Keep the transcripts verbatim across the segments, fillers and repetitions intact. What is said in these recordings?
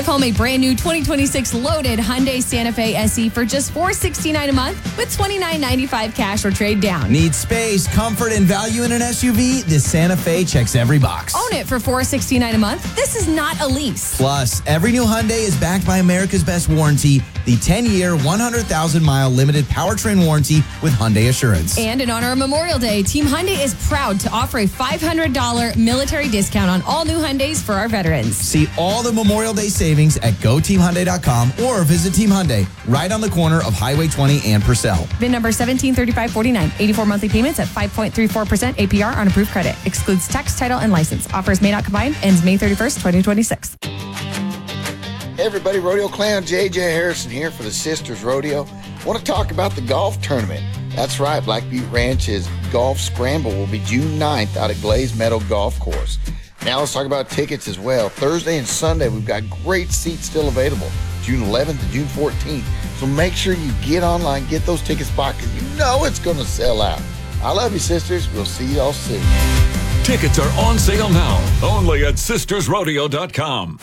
Drive home a brand new twenty twenty-six loaded Hyundai Santa Fe S E for just four hundred sixty-nine dollars a month with twenty-nine ninety-five cash or trade down. Need space, comfort, and value in an S U V? This Santa Fe checks every box. Own it for four hundred sixty-nine dollars a month. This is not a lease. Plus, every new Hyundai is backed by America's Best Warranty, the ten-year, one hundred thousand mile limited powertrain warranty with Hyundai Assurance. And in honor of Memorial Day, Team Hyundai is proud to offer a five hundred dollars military discount on all new Hyundais for our veterans. See all the Memorial Day savings at go team hyundai dot com or visit Team Hyundai right on the corner of Highway twenty and Purcell. V I N number seventeen thirty-five forty-nine. eighty-four monthly payments at five point three four percent A P R on approved credit. Excludes tax, title, and license. Offers may not combine. Ends May thirty-first, twenty twenty-six. Hey everybody, Rodeo Clown J J Harrison here for the Sisters Rodeo. I want to talk about the golf tournament. That's right, Black Butte Ranch's Golf Scramble will be June ninth out at Glaze Meadow Golf Course. Now let's talk about tickets as well. Thursday and Sunday, we've got great seats still available, June eleventh to June fourteenth. So make sure you get online, get those tickets bought, because you know it's going to sell out. I love you, sisters. We'll see y'all soon. Tickets are on sale now, only at sisters rodeo dot com.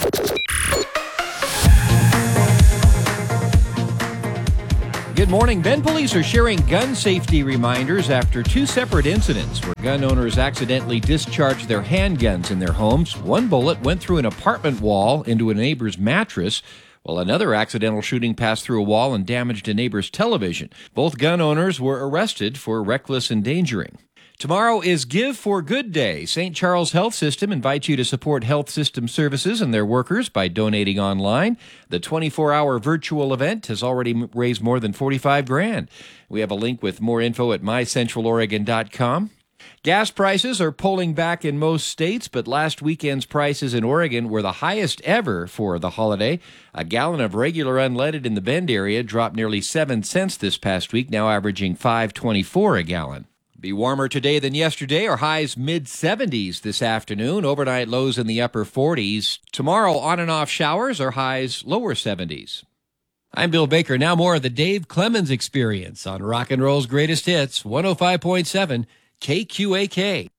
Good morning. Bend police are sharing gun safety reminders after two separate incidents where gun owners accidentally discharged their handguns in their homes. One bullet went through an apartment wall into a neighbor's mattress, while another accidental shooting passed through a wall and damaged a neighbor's television. Both gun owners were arrested for reckless endangering. Tomorrow is Give for Good Day. Saint Charles Health System invites you to support health system services and their workers by donating online. The twenty-four hour virtual event has already raised more than forty-five grand. We have a link with more info at my central oregon dot com. Gas prices are pulling back in most states, but last weekend's prices in Oregon were the highest ever for the holiday. A gallon of regular unleaded in the Bend area dropped nearly seven cents this past week, now averaging five twenty-four a gallon. Be warmer today than yesterday. Our highs mid seventies this afternoon. Overnight lows in the upper forties. Tomorrow, on and off showers. Our highs lower seventies. I'm Bill Baker. Now more of the Dave Clemens Experience on Rock and Roll's Greatest Hits, one oh five point seven K Q A K.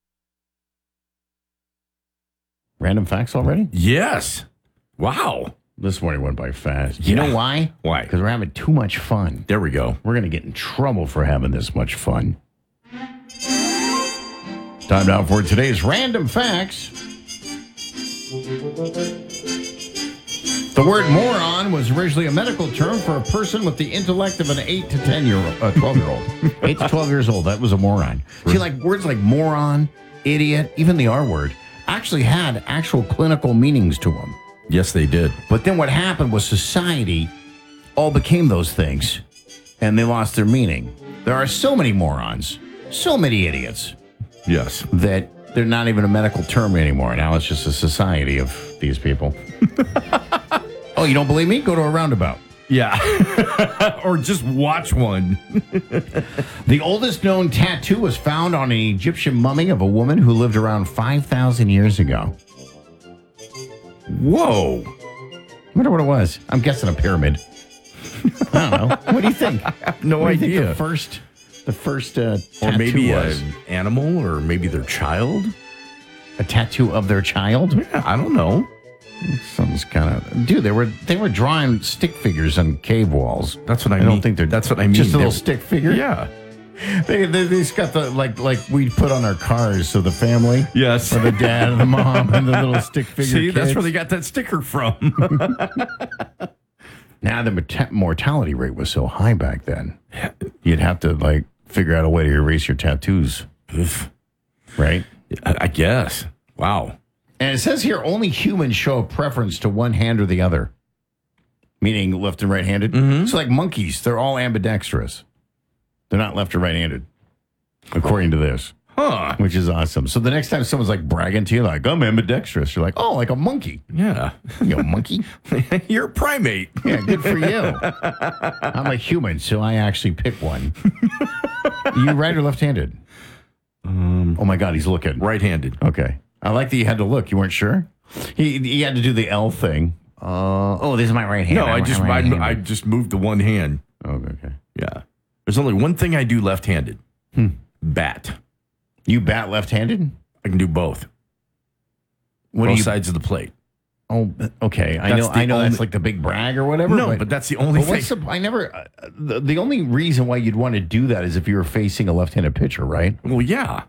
Random facts already? Yes. Wow. This morning went by fast. You Yeah. know why? Why? Because we're having too much fun. There we go. We're going to get in trouble for having this much fun. Time now for today's Random Facts. The word moron was originally a medical term for a person with the intellect of an eight to ten year old, uh, twelve year old. eight to twelve years old. That was a moron. See, like words like moron, idiot, even the R word actually had actual clinical meanings to them. Yes, they did. But then what happened was society all became those things, and they lost their meaning. There are so many morons, so many idiots, Yes. that they're not even a medical term anymore. Now it's just a society of these people. Oh, you don't believe me? Go to a roundabout. Yeah. Or just watch one. The oldest known tattoo was found on an Egyptian mummy of a woman who lived around five thousand years ago. Whoa. I wonder what it was. I'm guessing a pyramid. I don't know. What do you think? I have no What do you idea. think the first, the first uh, Or tattoo maybe was? an animal, or maybe their child. A tattoo of their child? Yeah, I don't know. Something's kind of dude. They were they were drawing stick figures on cave walls. That's what I, I mean. don't think they're. That's what I mean. Just a little They're- stick figure. Yeah. They they they just got the like like we put on our cars. So the family, Yes. or the dad and the mom and the little stick figure. See, that's kids. where they got that sticker from. Now the mort- mortality rate was so high back then. You'd have to like figure out a way to erase your tattoos, right? I I guess. Wow. And it says here only humans show a preference to one hand or the other, meaning left and right-handed. Mm-hmm. So like monkeys, they're all ambidextrous. They're not left or right-handed, according to this, Huh. which is awesome. So the next time someone's like bragging to you, like, I'm ambidextrous, you're like, oh, like a monkey. Yeah. You know, monkey? You're a primate. Yeah, good for you. I'm a human, so I actually pick one. You right or left-handed? Um, Oh, my God, he's looking. right-handed. Okay. I like that you had to look. You weren't sure? He he had to do the L thing. Uh, oh, this is my right hand. No, I I'm- just I'm I, right-handed. I just moved the one hand. Oh, okay. Yeah. There's only one thing I do left-handed. Hmm. Bat. You bat left-handed? I can do both. What both do you? sides of the plate. Oh, okay. I That's know. the I know only- that's like the big brag or whatever. No, but that's the only but what's thing. the? I never. Uh, the, the only reason why you'd want to do that is if you were facing a left-handed pitcher, right? Well, yeah.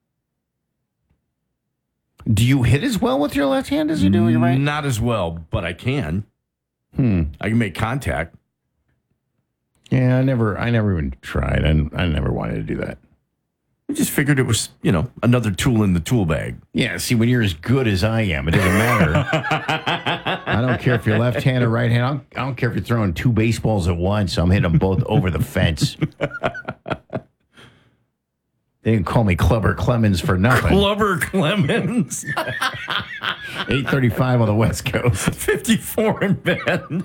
Do you hit as well with your left hand as you do with your right? Not as well, but I can. Hmm. I can make contact. Yeah, I never. I never even tried, and I never wanted to do that. I just figured it was, you know, another tool in the tool bag. Yeah. See, when you're as good as I am, it doesn't matter. I don't care if you're left hand or right hand. I don't, I don't care if you're throwing two baseballs at once. I'm hitting them both over the fence. They didn't call me Clubber Clemens for nothing. Clubber Clemens. eight thirty-five on the West Coast. fifty-four in bed.